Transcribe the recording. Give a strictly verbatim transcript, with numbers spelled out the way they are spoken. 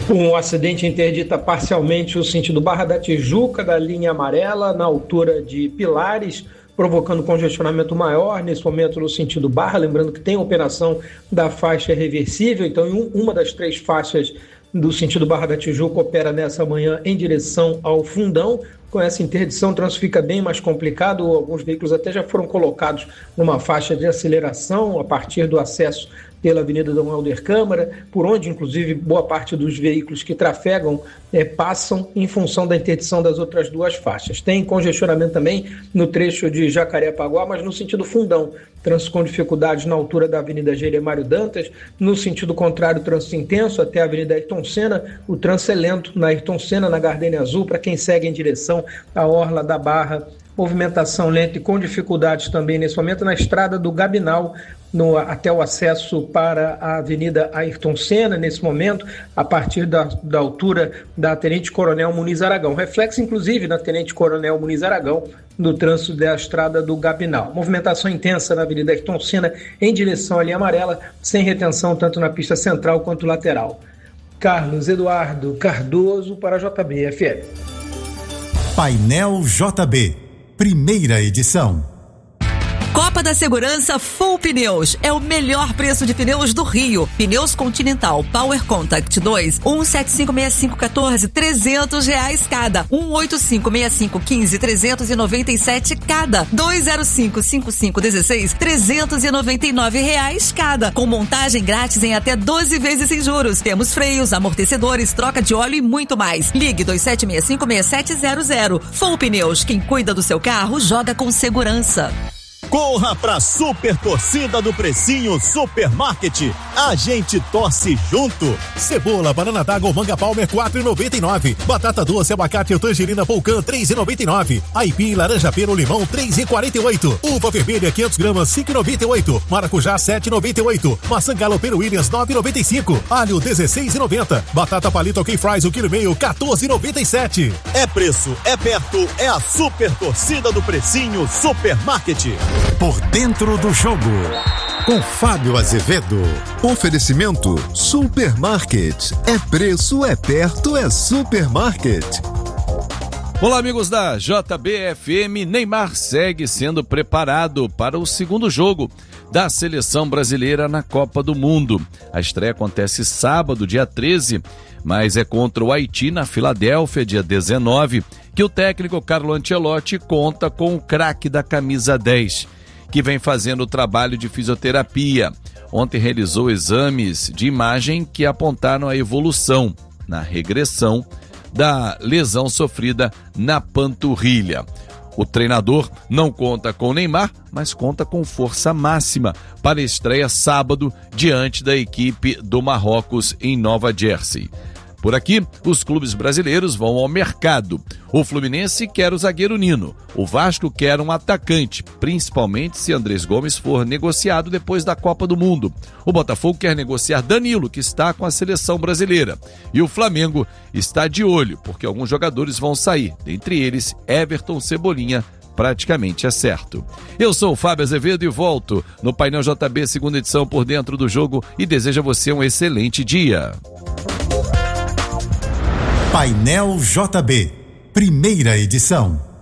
Um acidente interdita parcialmente o sentido Barra da Tijuca, da linha amarela, na altura de Pilares, provocando congestionamento maior nesse momento no sentido Barra. Lembrando que tem a operação da faixa reversível, então em uma das três faixas do sentido Barra da Tijuca opera nessa manhã em direção ao Fundão. Com essa interdição, o trânsito fica bem mais complicado. Alguns veículos até já foram colocados numa faixa de aceleração a partir do acesso pela Avenida Dom Helder Câmara, por onde, inclusive, boa parte dos veículos que trafegam é, passam em função da interdição das outras duas faixas. Tem congestionamento também no trecho de Jacarepaguá, mas no sentido Fundão. Trânsito com dificuldades na altura da Avenida Geremário Dantas. No sentido contrário, trânsito intenso até a Avenida Ayrton Senna. O trânsito é lento na Ayrton Senna, na Gardênia Azul, para quem segue em direção à Orla da Barra. Movimentação lenta e com dificuldades também nesse momento na estrada do Gabinal, no, até o acesso para a Avenida Ayrton Senna, nesse momento, a partir da, da altura da Tenente Coronel Muniz Aragão. Reflexo, inclusive, na Tenente Coronel Muniz Aragão, no trânsito da estrada do Gabinal. Movimentação intensa na Avenida Ayrton Senna, em direção à linha amarela, sem retenção tanto na pista central quanto lateral. Carlos Eduardo Cardoso para a J B F M. Painel J B, primeira edição. Copa da Segurança Full Pneus. É o melhor preço de pneus do Rio. Pneus Continental Power Contact dois, um sete cinco seis cinco um quatro, trezentos reais cada. um oito cinco seis cinco um cinco, trezentos e noventa e sete cada. dois zero cinco cinco cinco um seis, trezentos e noventa e nove reais cada. Com montagem grátis em até doze vezes sem juros. Temos freios, amortecedores, troca de óleo e muito mais. Ligue dois sete seis cinco seis sete zero zero. Full Pneus. Quem cuida do seu carro joga com segurança. Corra pra super torcida do Precinho Supermarket. A gente torce junto. Cebola, banana d'água ou manga palmer quatro reais e noventa e nove centavos. Batata doce, abacate ou tangerina Polcan três reais e noventa e nove centavos. Aipim, laranja pera ou limão três reais e quarenta e oito centavos. Uva vermelha quinhentas gramas cinco reais e noventa e oito centavos. Maracujá sete reais e noventa e oito centavos. Maçã galopeiro Williams nove reais e noventa e cinco centavos. Alho dezesseis reais e noventa centavos. Batata palito ok fries o quilo e meio quatorze reais e noventa e sete centavos. É preço, é perto, é a super torcida do Precinho Supermarket. Por dentro do jogo, com Fábio Azevedo. Oferecimento Supermarket. É preço, é perto, é Supermarket. Olá, amigos da J B F M. Neymar segue sendo preparado para o segundo jogo da seleção brasileira na Copa do Mundo. A estreia acontece sábado, dia treze, mas é contra o Haiti na Filadélfia, dia dezenove, que o técnico Carlo Ancelotti conta com o craque da camisa dez, que vem fazendo o trabalho de fisioterapia. Ontem realizou exames de imagem que apontaram a evolução na regressão da lesão sofrida na panturrilha. O treinador não conta com Neymar, mas conta com força máxima para a estreia sábado diante da equipe do Marrocos em Nova Jersey. Por aqui, os clubes brasileiros vão ao mercado. O Fluminense quer o zagueiro Nino. O Vasco quer um atacante, principalmente se Andrés Gomes for negociado depois da Copa do Mundo. O Botafogo quer negociar Danilo, que está com a seleção brasileira. E o Flamengo está de olho, porque alguns jogadores vão sair. Dentre eles, Everton, Cebolinha, praticamente é certo. Eu sou o Fábio Azevedo e volto no Painel J B, segunda edição, por dentro do jogo, e desejo a você um excelente dia. Painel J B, primeira edição.